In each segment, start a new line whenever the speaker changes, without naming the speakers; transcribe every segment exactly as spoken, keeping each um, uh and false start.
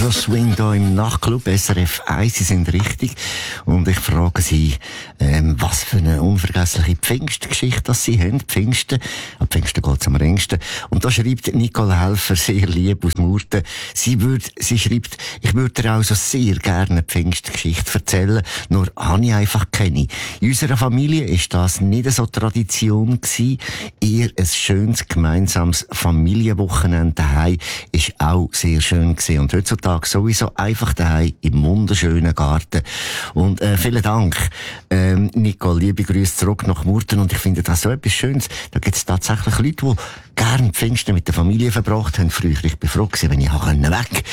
Electro Swing hier im Nachtclub S R F eins. Sie sind richtig. Und ich frage Sie, ähm, was für eine unvergessliche Pfingstgeschichte das Sie haben. Pfingsten. Ab Pfingsten geht's am längsten. Und da schreibt Nicole Helfer sehr lieb aus Murten. Sie würde, sie schreibt, ich würde dir also sehr gerne eine Pfingstgeschichte erzählen. Nur habe ich einfach keine. In unserer Familie ist das nicht so Tradition gewesen. Eher ein schönes gemeinsames Familienwochenende daheim ist auch sehr schön gewesen. Und heutzutage sowieso einfach daheim im wunderschönen Garten. Und äh, vielen Dank, ähm, Nicole, liebe Grüße zurück nach Murten. Und ich finde das so etwas Schönes. Da gibt es tatsächlich Leute, die gerne Pfingsten mit der Familie verbracht haben. Früher, ich bin froh gewesen, wenn ich auch weg.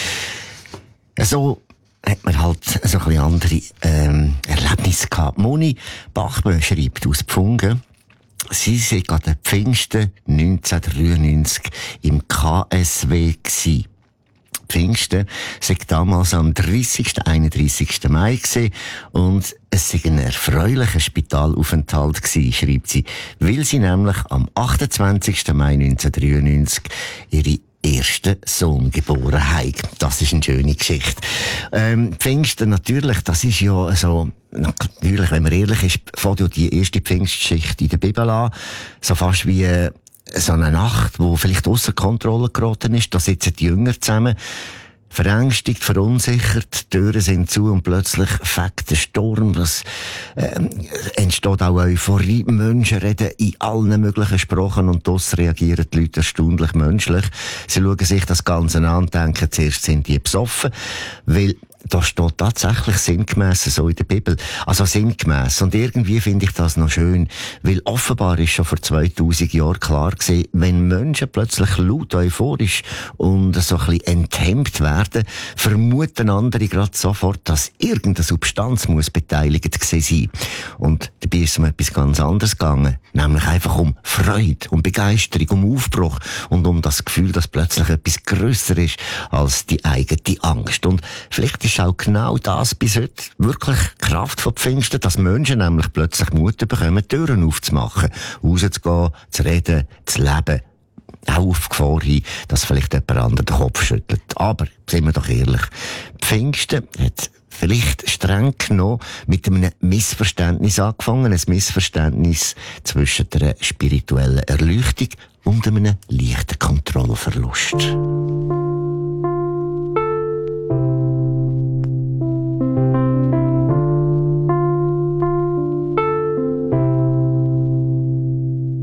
So hat man halt so ein bisschen andere ähm, Erlebnisse gehabt. Moni Bachmann schreibt aus Pfungen, sie sind an den Pfingsten neunzehnhundertdreiundneunzig im K S W gsi. Pfingsten sei damals am dreißigsten einunddreißigsten Mai gewesen und es sei ein erfreulicher Spitalaufenthalt gewesen, schreibt sie, weil sie nämlich am achtundzwanzigsten Mai neunzehnhundertdreiundneunzig ihre ersten Sohn geboren haben. Das ist eine schöne Geschichte. Ähm, Pfingsten natürlich, das ist ja so, natürlich, wenn man ehrlich ist, fängt ja die erste Pfingstgeschichte in der Bibel an, so fast wie äh, so eine Nacht, wo vielleicht ausser Kontrolle geraten ist. Da sitzen die Jünger zusammen, verängstigt, verunsichert, die Türen sind zu und plötzlich fegt der Sturm, es äh, entsteht auch Euphorie, Menschen reden in allen möglichen Sprachen und das reagieren die Leute erstaunlich menschlich. Sie schauen sich das Ganze an und denken, zuerst sind die besoffen, weil da steht tatsächlich sinngemäss so in der Bibel. Also sinngemäss. Und irgendwie finde ich das noch schön, weil offenbar ist schon vor zweitausend Jahren klar gewesen, wenn Menschen plötzlich laut euphorisch und so ein bisschen enthemmt werden, vermuten andere gerade sofort, dass irgendeine Substanz muss beteiligt gewesen sein. Und dabei ist es um etwas ganz anderes gegangen. Nämlich einfach um Freude, um Begeisterung, um Aufbruch und um das Gefühl, dass plötzlich etwas grösser ist als die eigene Angst. Und vielleicht ist auch genau das bis heute wirklich Kraft von Pfingsten, dass Menschen nämlich plötzlich Mut bekommen, Türen aufzumachen, rauszugehen, zu reden, zu leben. Auch auf Gefahr hin, dass vielleicht jemand anderes den Kopf schüttelt. Aber, sind wir doch ehrlich, Pfingsten hat vielleicht streng genommen mit einem Missverständnis angefangen. Ein Missverständnis zwischen einer spirituellen Erleuchtung und einem leichten Kontrollverlust.